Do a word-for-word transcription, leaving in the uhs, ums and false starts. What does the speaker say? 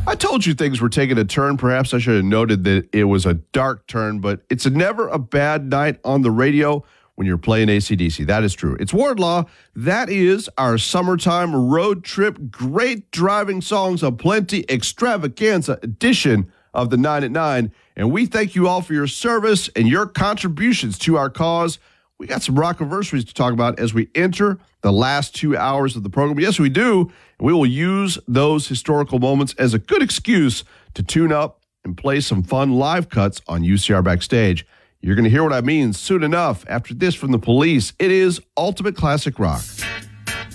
I told you things were taking a turn. Perhaps I should have noted that it was a dark turn, but it's a never a bad night on the radio when you're playing A C D C. That is true. It's Wardlaw. That is our summertime road trip. Great driving songs aplenty extravaganza edition of the nine at nine. And we thank you all for your service and your contributions to our cause. We got some rockiversaries to talk about as we enter the last two hours of the program. Yes, we do. We will use those historical moments as a good excuse to tune up and play some fun live cuts on U C R Backstage. You're going to hear what I mean soon enough. After this from the Police, it is Ultimate Classic Rock.